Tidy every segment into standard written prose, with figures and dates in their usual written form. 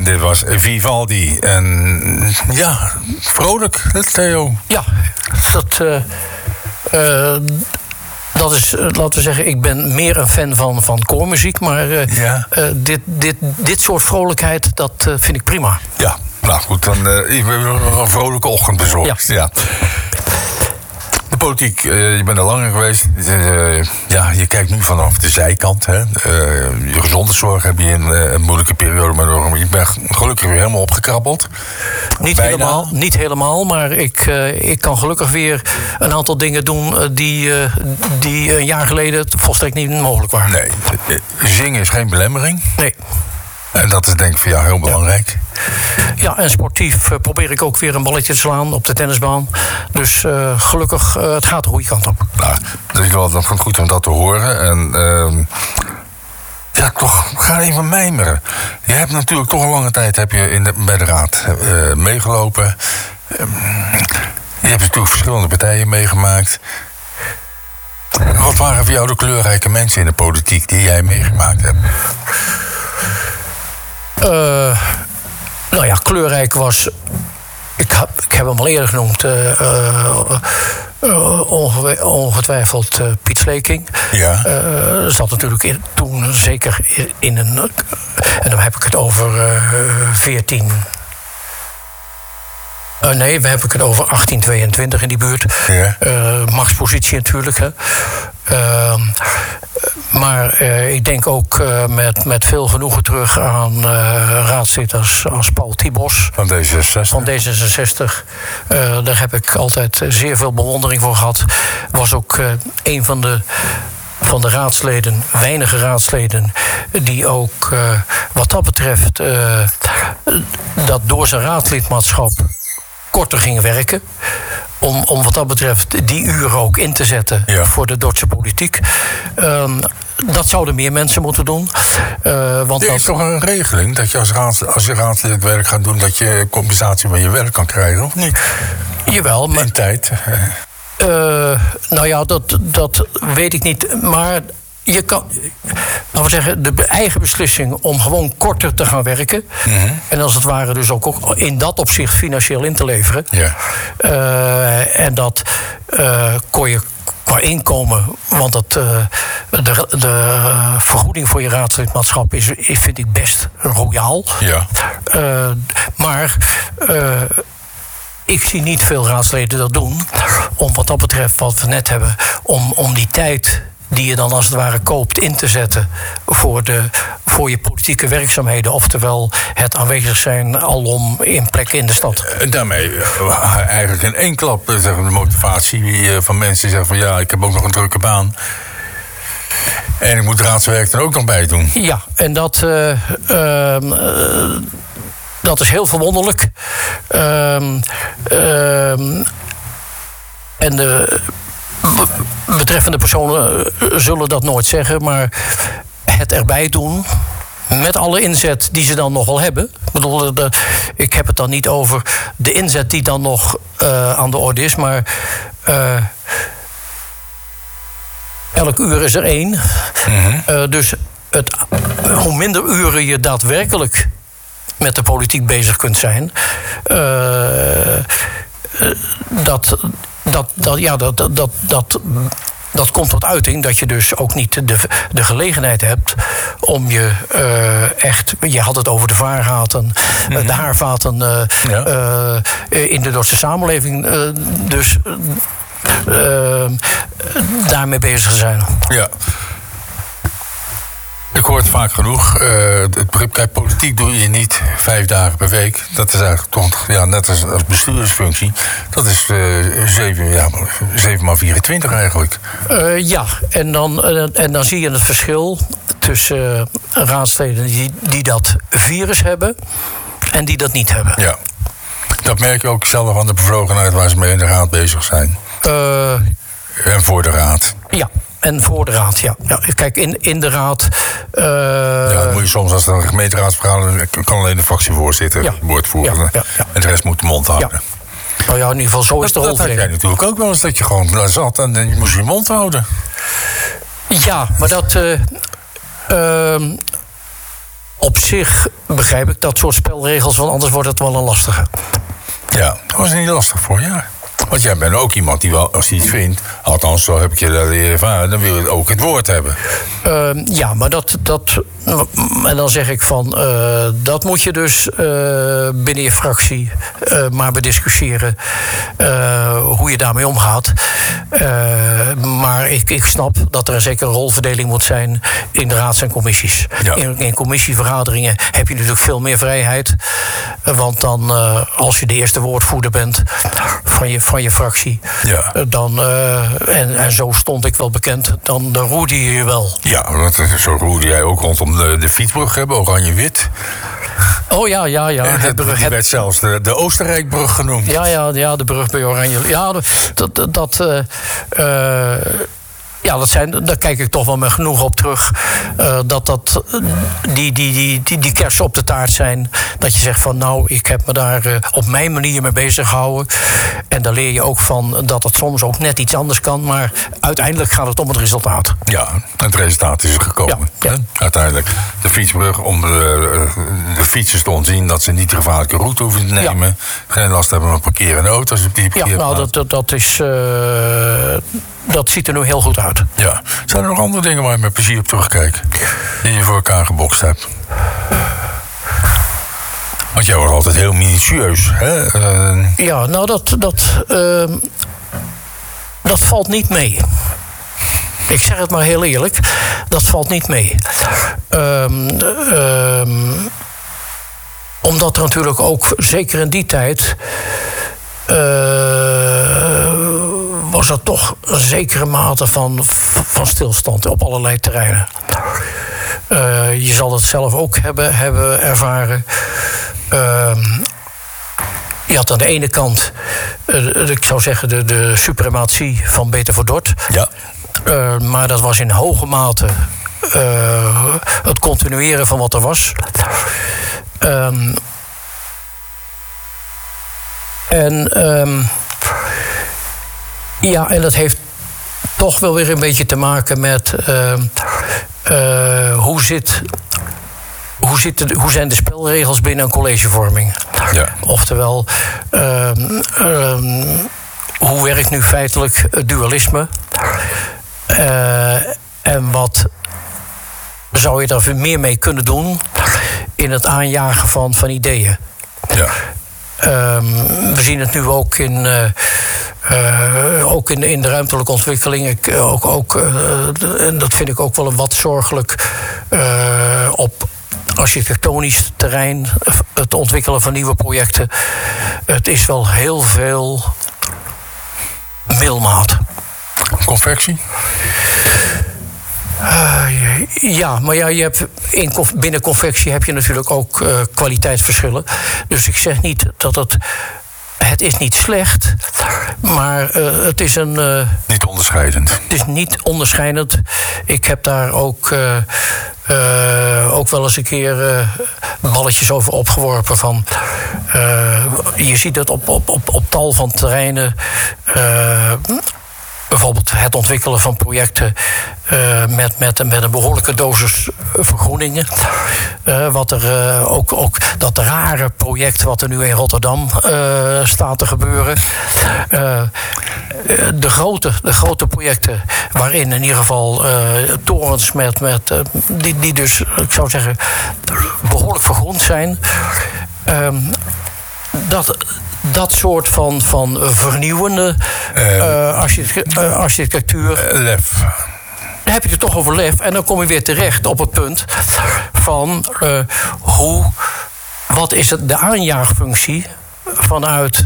dit was Vivaldi. En ja, vrolijk, Theo. Ja, dat is, laten we zeggen, ik ben meer een fan van koormuziek. Maar dit soort vrolijkheid, dat vind ik prima. Ja, nou goed, dan ik heb nog een vrolijke ochtend bezorgd. Ja. De politiek, je bent er langer geweest. Je kijkt nu vanaf de zijkant. Hè. Je gezondheidszorg heb je een moeilijke periode, maar je bent gelukkig weer helemaal opgekrabbeld. Niet helemaal, maar ik kan gelukkig weer een aantal dingen doen die een jaar geleden volstrekt niet mogelijk waren. Nee, zingen is geen belemmering. Nee. En dat is denk ik voor jou heel belangrijk. Ja, en sportief probeer ik ook weer een balletje te slaan op de tennisbaan. Dus gelukkig, het gaat de goede kant op. Nou, dat is wel goed om dat te horen. En toch, ga even mijmeren. Je hebt natuurlijk toch een lange tijd bij de raad meegelopen. Je hebt natuurlijk verschillende partijen meegemaakt. Wat waren voor jou de kleurrijke mensen in de politiek die jij meegemaakt hebt? Nou ja, kleurrijk was... Ik heb hem al eerder genoemd. Ongetwijfeld Piet Sleeking. Ja. Zat natuurlijk toen zeker in een... En dan heb ik het over 14... nee, we hebben het over 1822 in die buurt. Ja. Machtspositie natuurlijk. Hè. Maar ik denk ook met veel genoegen terug aan raadzitters als Paul Tibos. Van D66. Van D66. Daar heb ik altijd zeer veel bewondering voor gehad. Was ook een van de raadsleden, weinige raadsleden, die ook wat dat betreft dat door zijn raadslidmaatschap korter ging werken. Om wat dat betreft die uren ook in te zetten voor de Duitse politiek. Dat zouden meer mensen moeten doen. Want er is toch een regeling dat je als je raadslid werk gaat doen, dat je compensatie van je werk kan krijgen, of niet? Jawel, maar in tijd. Nou ja, dat weet ik niet. Maar je kan, laten we zeggen, de eigen beslissing om gewoon korter te gaan werken. Mm-hmm. En als het ware dus ook in dat opzicht financieel in te leveren. Ja. En dat kon je qua inkomen, want de vergoeding voor je raadslidmaatschap is, vind ik best royaal. Ja. Maar ik zie niet veel raadsleden dat doen. Om wat dat betreft, wat we net hebben, om die tijd die je dan als het ware koopt in te zetten voor je politieke werkzaamheden. Oftewel het aanwezig zijn alom in plekken in de stad. En daarmee eigenlijk in één klap de motivatie van mensen zeggen van ja, ik heb ook nog een drukke baan. En ik moet raadswerk er ook nog bij doen. Ja, en dat is heel verwonderlijk. En de betreffende personen zullen dat nooit zeggen, maar het erbij doen met alle inzet die ze dan nogal hebben. Ik bedoel, ik heb het dan niet over de inzet die dan nog aan de orde is, maar elk uur is er één. Mm-hmm. Dus hoe minder uren je daadwerkelijk met de politiek bezig kunt zijn, dat komt tot uiting dat je dus ook niet de gelegenheid hebt om je echt... Je had het over de vaargaten, mm-hmm. De haarvaten in de Duitse samenleving. Dus daarmee bezig te zijn. Ja. Ik hoor het vaak genoeg. Het begrip, kijk, politiek doe je niet 5 dagen per week. Dat is eigenlijk toch, net als bestuurdersfunctie. Dat is 7 maal 24 eigenlijk. Ja, en dan zie je het verschil tussen raadsleden die dat virus hebben en die dat niet hebben. Ja, dat merk je ook zelf aan de bevlogenheid waar ze mee in de raad bezig zijn. En voor de raad. Ja. En voor de raad, ja. Kijk, in de raad... dat moet je soms, als er een gemeenteraadsvergadering kan alleen de fractievoorzitter woordvoeren. Ja. En de rest moet de mond houden. Ja. Nou ja, in ieder geval zo is de rolverdeling. Dat had jij natuurlijk ook wel eens, dat je gewoon daar zat en je moest je mond houden. Ja, maar dat... op zich begrijp ik dat soort spelregels, want anders wordt het wel een lastige. Ja, dat was niet lastig voor je. Want jij bent ook iemand die wel, als hij iets vindt, althans zo heb ik je dat ervaren, dan wil je ook het woord hebben. Ja, maar en dan zeg ik van, dat moet je dus binnen je fractie maar bediscussiëren hoe je daarmee omgaat. Maar ik snap dat er een zekere rolverdeling moet zijn in de raads- en commissies. Ja. In commissievergaderingen heb je natuurlijk veel meer vrijheid. Want dan, als je de eerste woordvoerder bent van je fractie, ja. En zo stond ik wel bekend, dan roerde je wel. Ja, want zo roerde jij ook rondom de Fietsbrug hebben, oranje-wit. Oh ja. Die werd zelfs de Oostenrijkbrug genoemd. Ja, de brug bij Oranje. Ja, daar kijk ik toch wel met genoeg op terug. Die kersen op de taart zijn. Dat je zegt van nou, ik heb me daar op mijn manier mee bezig gehouden. En daar leer je ook van dat het soms ook net iets anders kan. Maar uiteindelijk gaat het om het resultaat. Ja, het resultaat is er gekomen. Ja. Uiteindelijk. De Fietsbrug, om de fietsers te ontzien dat ze niet de gevaarlijke route hoeven te nemen. Ja. Geen last hebben van parkerende auto's op die parkeerplaats. Ja, dat is... Dat ziet er nu heel goed uit. Ja. Zijn er nog andere dingen waar je met plezier op terugkijkt? Die je voor elkaar gebokst hebt? Want jij was altijd heel minutieus, hè? Ja, nou dat valt niet mee. Ik zeg het maar heel eerlijk. Dat valt niet mee. Omdat er natuurlijk ook, zeker in die tijd... was er toch een zekere mate van stilstand op allerlei terreinen. Je zal het zelf ook hebben ervaren. Je had aan de ene kant, ik zou zeggen, de suprematie van Beter voor Dort. Ja. Maar dat was in hoge mate het continueren van wat er was. Ja, en dat heeft toch wel weer een beetje te maken met hoe zijn de spelregels binnen een collegevorming? Ja. Oftewel, hoe werkt nu feitelijk het dualisme? En wat zou je daar meer mee kunnen doen in het aanjagen van ideeën? Ja. We zien het nu ook in de ruimtelijke ontwikkeling. En dat vind ik ook wel een wat zorgelijk op architectonisch terrein. Het ontwikkelen van nieuwe projecten. Het is wel heel veel middelmaat. Confectie? Ja, maar ja, je hebt binnen confectie heb je natuurlijk ook kwaliteitsverschillen. Dus ik zeg niet dat het is niet slecht, maar het is niet onderscheidend. Het is niet onderscheidend. Ik heb daar ook wel eens een keer balletjes over opgeworpen van... je ziet het op tal van terreinen... Bijvoorbeeld het ontwikkelen van projecten met een behoorlijke dosis vergroeningen. Ook dat rare project wat er nu in Rotterdam staat te gebeuren. De grote projecten waarin in ieder geval torens die dus, ik zou zeggen, behoorlijk vergroend zijn. Dat soort van vernieuwende architectuur. Lef. Dan heb je het toch over lef. En dan kom je weer terecht op het punt van wat is de aanjaagfunctie vanuit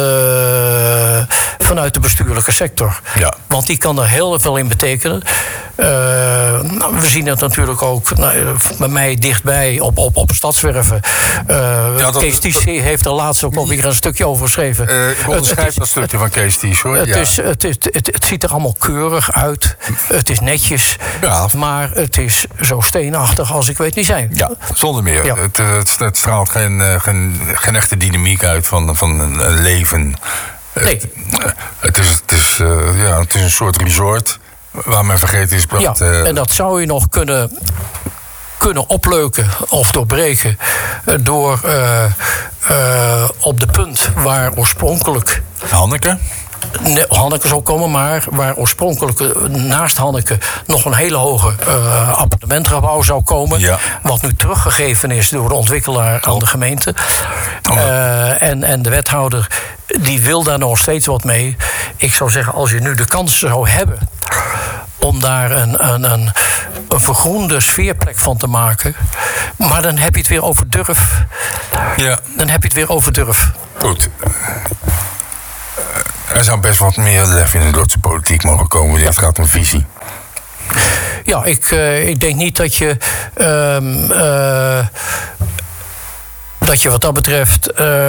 de bestuurlijke sector. Ja. Want die kan er heel veel in betekenen. We zien het natuurlijk ook bij mij dichtbij op Stadswerven. Kees Ties heeft er laatst ook nog weer een stukje over geschreven. Ik onderschrijf dat stukje van Kees Ties, hoor. Het ziet er allemaal keurig uit. Het is netjes. Ja. Maar het is zo steenachtig als ik weet niet zijn. Ja, zonder meer. Ja. Het straalt geen echte dynamiek uit van een leven. Nee. Het is een soort resort waar men vergeten is. En dat zou je nog kunnen kunnen opleuken of doorbreken door op de punt waar oorspronkelijk Hanneke zou komen, maar waar oorspronkelijk naast Hanneke nog een hele hoge appartementengebouw zou komen. Ja. Wat nu teruggegeven is door de ontwikkelaar aan de gemeente. En de wethouder die wil daar nog steeds wat mee. Ik zou zeggen, als je nu de kans zou hebben om daar een vergroende sfeerplek van te maken. Maar dan heb je het weer over durf. Ja. Dan heb je het weer over durf. Goed. Er zou best wat meer lef in de Dordtse politiek mogen komen. Dit gaat om visie. Ja, ik denk niet dat je wat dat betreft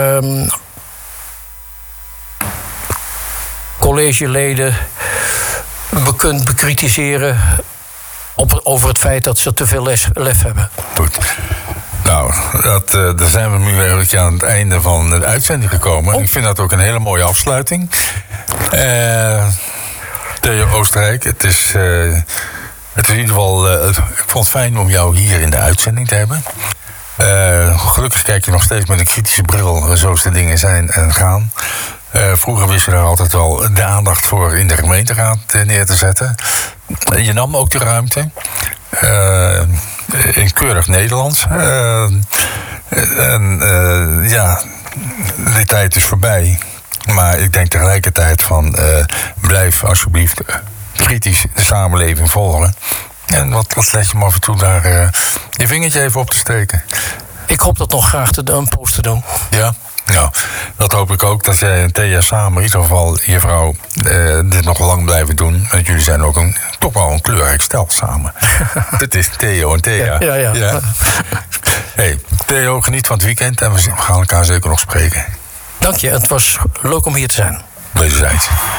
collegeleden kunt bekritiseren over het feit dat ze te veel lef hebben. Goed. Nou, daar zijn we nu eigenlijk aan het einde van de uitzending gekomen. Ik vind dat ook een hele mooie afsluiting. Theo Oostenrijk, het is in ieder geval... ik vond het fijn om jou hier in de uitzending te hebben. Gelukkig kijk je nog steeds met een kritische bril zoals de dingen zijn en gaan. Vroeger wist je daar altijd wel de aandacht voor in de gemeenteraad neer te zetten. Je nam ook de ruimte. In keurig Nederlands. Die tijd is voorbij. Maar ik denk tegelijkertijd van... blijf alsjeblieft kritisch de samenleving volgen. En wat let je me af en toe daar je vingertje even op te steken. Ik hoop dat nog graag een post te doen. Ja? Nou, dat hoop ik ook. Dat jij en Thea samen, in ieder geval je vrouw, dit nog lang blijven doen. Want jullie zijn ook toch wel een kleurrijk stel samen. Dit is Theo en Thea. Ja. Hey, Theo, geniet van het weekend en we gaan elkaar zeker nog spreken. Dank je, het was leuk om hier te zijn. Wederzijds.